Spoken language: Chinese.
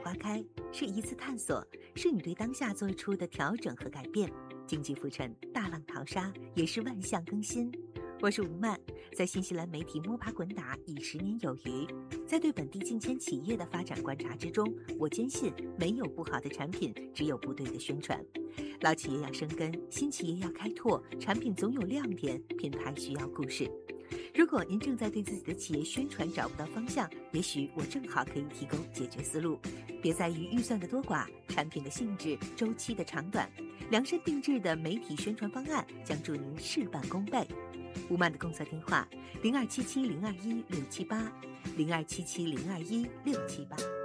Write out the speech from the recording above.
花开，是一次探索，是你对当下做出的调整和改变。经济浮沉，大浪淘沙，也是万象更新。我是吴曼，在新西兰媒体摸爬滚打已10年有余，在对本地近千企业的发展观察之中，我坚信没有不好的产品，只有不对的宣传。老企业要生根，新企业要开拓，产品总有亮点，品牌需要故事。如果您正在对自己的企业宣传找不到方向，也许我正好可以提供解决思路。别在于预算的多寡、产品的性质、周期的长短，量身定制的媒体宣传方案将助您事半功倍。吴曼的工作电话：0277021678，0277021678。